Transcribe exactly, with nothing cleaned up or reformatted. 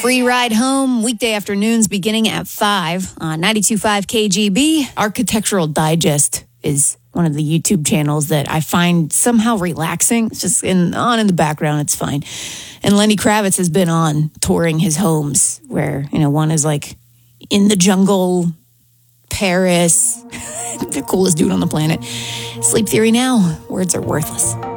Free ride home, weekday afternoons beginning at five on ninety-two point five K G B. Architectural Digest is one of the YouTube channels that I find somehow relaxing. It's just in, on in the background. It's fine. And Lenny Kravitz has been on touring his homes where, you know, one is like in the jungle, Paris, the coolest dude on the planet. Sleep Theory now. Words are worthless.